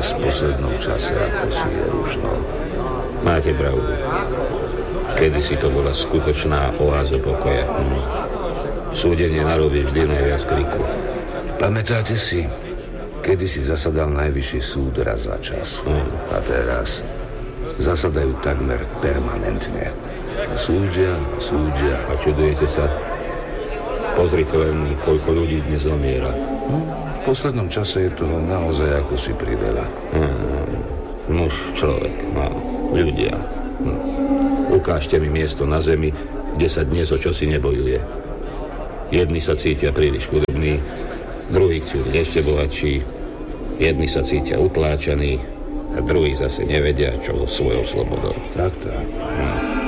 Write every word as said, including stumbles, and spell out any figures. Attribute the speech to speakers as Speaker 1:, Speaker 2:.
Speaker 1: v poslednom čase ako si je rušno.
Speaker 2: Máte pravdu. Kedysi to bola skutočná oáza pokoja. Hm. Súdenie narobí vždy najviac kriku.
Speaker 1: Pamätáte si, kedysi zasadal najvyšší súd raz za čas. Hm. A teraz zasadajú takmer permanentne. A súdia, a súdia.
Speaker 2: A čudujete sa? Pozrite len, koľko ľudí dnes zomiera.
Speaker 1: Hm. V poslednom čase je toho naozaj ako si priveľa.
Speaker 2: Hm. Muž, človek, no, ľudia. Hm. Ukážte mi miesto na zemi, kde sa dnes o čosi nebojuje. Jedni sa cítia príliš chudobní, druhí chcú byť ešte bohatší, jedni sa cítia utláčaní a druhí zase nevedia, čo so svojou slobodou.
Speaker 1: Tak, tak.
Speaker 2: Hm.